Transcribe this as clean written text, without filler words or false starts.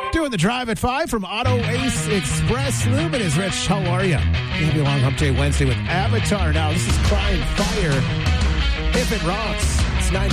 Doing the drive at 5 from Auto Ace Express Lube. It is Rich. How are you? We'll be along Hump Day Wednesday with Avatar. Now, this is Crying Fire. If It Rocks.